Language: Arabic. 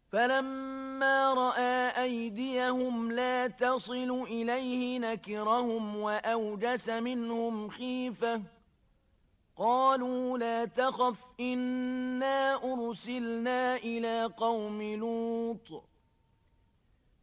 فلما رأى أيديهم لا تصل إليه نكرهم وأوجس منهم خيفة قالوا لا تخف إنا أرسلنا إلى قوم لوط